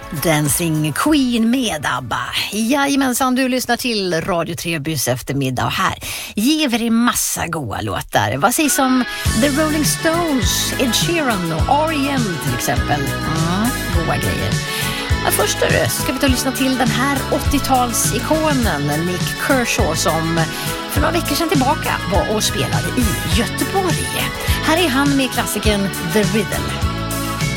Dancing Queen med ABBA. Jajamensan, du lyssnar till Radio Trebys eftermiddag och här ger vi dig massa goa låtar. Vad sägs om The Rolling Stones, Ed Sheeran och R.E.M. till exempel? Goa grejer. Ja, först så ska vi ta och lyssna till den här 80-talsikonen Nick Kershaw som för några veckor sedan tillbaka var och spelade i Göteborg. Här är han med klassikern The Riddle.